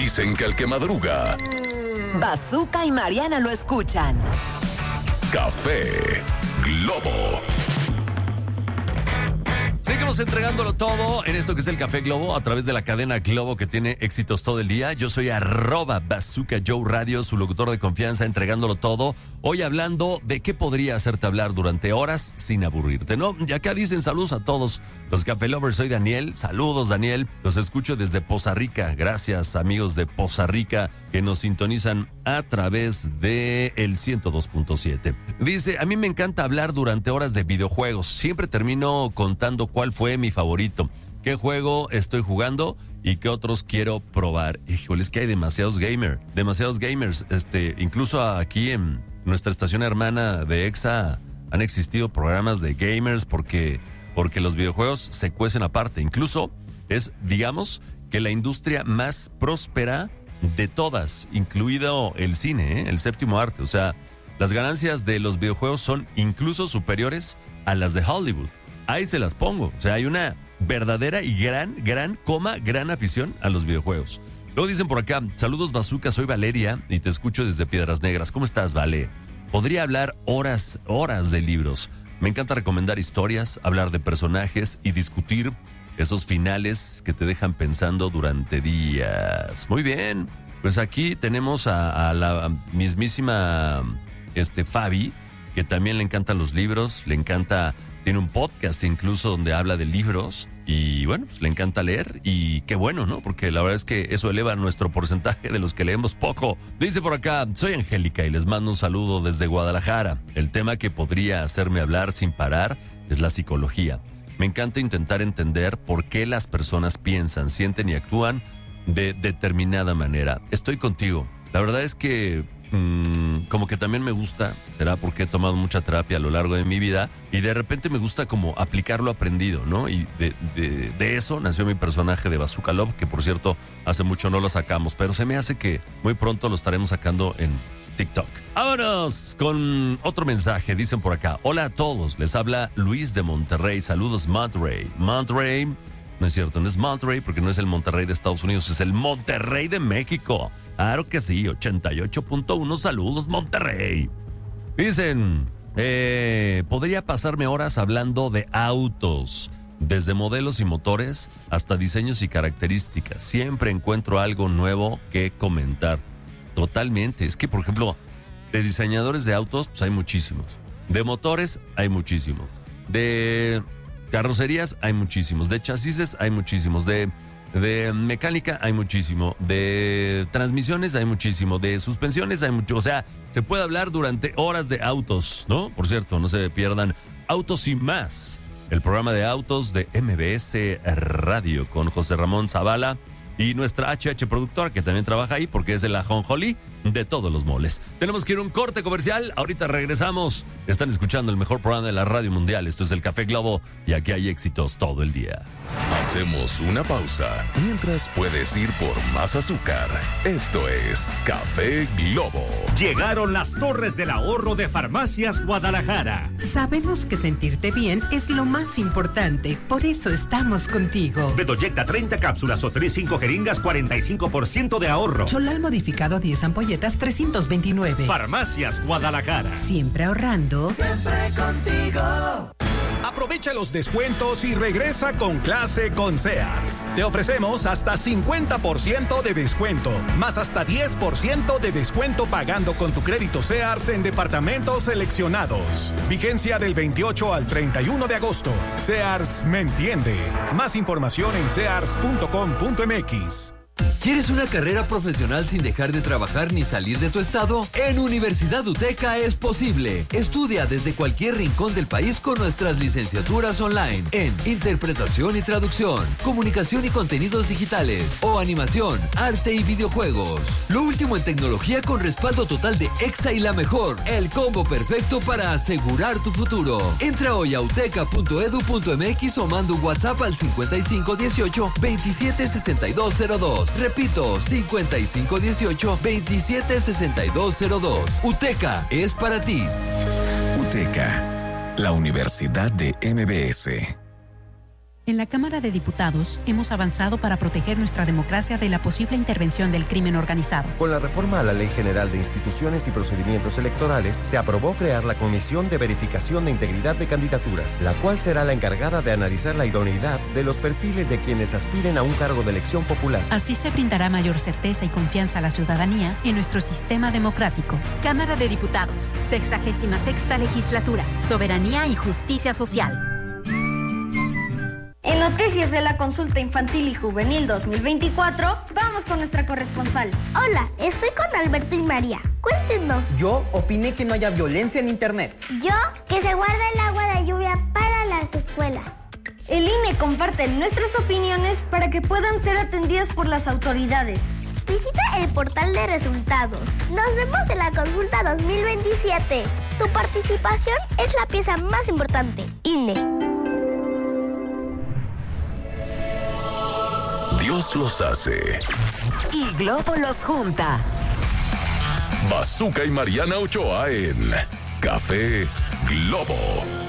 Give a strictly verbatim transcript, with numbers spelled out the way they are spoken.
Dicen que el que madruga... Bazooka y Mariana lo escuchan. Café Globo. Seguimos entregándolo todo en esto que es el Café Globo a través de la cadena Globo que tiene éxitos todo el día. Yo soy arroba Bazooka Joe Radio, su locutor de confianza, entregándolo todo. Hoy hablando de qué podría hacerte hablar durante horas sin aburrirte, ¿no? Y acá dicen saludos a todos los Café Lovers. Soy Daniel. Saludos, Daniel. Los escucho desde Poza Rica. Gracias, amigos de Poza Rica, que nos sintonizan a través de el ciento dos punto siete. Dice, a mí me encanta hablar durante horas de videojuegos. Siempre termino contando cuál fue mi favorito, qué juego estoy jugando y qué otros quiero probar. Híjole, es que hay demasiados gamers, demasiados gamers. Este, incluso aquí en nuestra estación hermana de Exa han existido programas de gamers porque, porque los videojuegos se cuecen aparte. Incluso es, digamos, que la industria más próspera de todas, incluido el cine, ¿eh? El séptimo arte. O sea, las ganancias de los videojuegos son incluso superiores a las de Hollywood. Ahí se las pongo. O sea, hay una verdadera y gran, gran, coma, gran afición a los videojuegos. Luego dicen por acá, saludos Bazooka, soy Valeria y te escucho desde Piedras Negras. ¿Cómo estás, Vale? Podría hablar horas, horas de libros. Me encanta recomendar historias, hablar de personajes y discutir esos finales que te dejan pensando durante días. Muy bien, pues aquí tenemos a, a la mismísima este, Fabi, que también le encantan los libros, le encanta, tiene un podcast incluso donde habla de libros y bueno, pues le encanta leer y qué bueno, ¿no? Porque la verdad es que eso eleva nuestro porcentaje de los que leemos poco. Dice por acá, soy Angélica y les mando un saludo desde Guadalajara. El tema que podría hacerme hablar sin parar es la psicología. Me encanta intentar entender por qué las personas piensan, sienten y actúan de determinada manera. Estoy contigo. La verdad es que mmm, como que también me gusta, será porque he tomado mucha terapia a lo largo de mi vida y de repente me gusta como aplicar lo aprendido, ¿no? Y de, de, de eso nació mi personaje de Bazooka Love, que por cierto hace mucho no lo sacamos, pero se me hace que muy pronto lo estaremos sacando en TikTok. Vámonos con otro mensaje. Dicen por acá, hola a todos, les habla Luis de Monterrey. Saludos Monterrey. Monterrey, no es cierto, no es Monterrey porque no es el Monterrey de Estados Unidos, es el Monterrey de México. Claro que sí, ochenta y ocho punto uno, saludos Monterrey. Dicen, eh, podría pasarme horas hablando de autos, desde modelos y motores hasta diseños y características. Siempre encuentro algo nuevo que comentar. Totalmente, es que por ejemplo, de diseñadores de autos, pues hay muchísimos. De motores, hay muchísimos. De carrocerías, hay muchísimos. De chasis, hay muchísimos. De, de mecánica, hay muchísimo. De transmisiones, hay muchísimo. De suspensiones, hay mucho. O sea, se puede hablar durante horas de autos, ¿no? Por cierto, no se pierdan Autos y Más, el programa de autos de M B S Radio con José Ramón Zavala y nuestra H H productora, que también trabaja ahí porque es el ajonjolí de todos los moles. Tenemos que ir a un corte comercial. Ahorita regresamos. Están escuchando el mejor programa de la radio mundial. Esto es el Café Globo y aquí hay éxitos todo el día. Hacemos una pausa. Mientras puedes ir por más azúcar. Esto es Café Globo. Llegaron las Torres del Ahorro de Farmacias Guadalajara. Sabemos que sentirte bien es lo más importante. Por eso estamos contigo. Bedoyecta treinta cápsulas o tres cinco jeringas, cuarenta y cinco por ciento de ahorro. Cholal modificado diez ampolletas, trescientos veintinueve. Farmacias Guadalajara. Siempre ahorrando. Siempre contigo. Aprovecha los descuentos y regresa con clase con Sears. Te ofrecemos hasta cincuenta por ciento de descuento, más hasta diez por ciento de descuento pagando con tu crédito Sears en departamentos seleccionados. Vigencia del veintiocho al treinta y uno de agosto. Sears me entiende. Más información en sears punto com punto m x. ¿Quieres una carrera profesional sin dejar de trabajar ni salir de tu estado? En Universidad UTECA es posible. Estudia desde cualquier rincón del país con nuestras licenciaturas online en Interpretación y Traducción, Comunicación y Contenidos Digitales o Animación, Arte y Videojuegos. Lo último en tecnología con respaldo total de Exa y la mejor. El combo perfecto para asegurar tu futuro. Entra hoy a uteca punto edu punto m x o manda un WhatsApp al cincuenta y cinco dieciocho veintisiete sesenta y dos cero dos. Repito, cincuenta y cinco dieciocho veintisiete sesenta y dos cero dos. UTECA es para ti. UTECA, la Universidad de M B S. En la Cámara de Diputados hemos avanzado para proteger nuestra democracia de la posible intervención del crimen organizado. Con la reforma a la Ley General de Instituciones y Procedimientos Electorales, se aprobó crear la Comisión de Verificación de Integridad de Candidaturas, la cual será la encargada de analizar la idoneidad de los perfiles de quienes aspiren a un cargo de elección popular. Así se brindará mayor certeza y confianza a la ciudadanía en nuestro sistema democrático. Cámara de Diputados, sexagésima sexta legislatura, soberanía y justicia social. En noticias de la consulta infantil y juvenil dos mil veinticuatro, vamos con nuestra corresponsal. Hola, estoy con Alberto y María. Cuéntenos. Yo opiné que no haya violencia en internet. Yo, que se guarde el agua de lluvia para las escuelas. El I N E comparte nuestras opiniones para que puedan ser atendidas por las autoridades. Visita el portal de resultados. Nos vemos en la consulta dos mil veintisiete. Tu participación es la pieza más importante. I N E. Dios los hace. Y Globo los junta. Bazooka y Mariana Ochoa en Café Globo.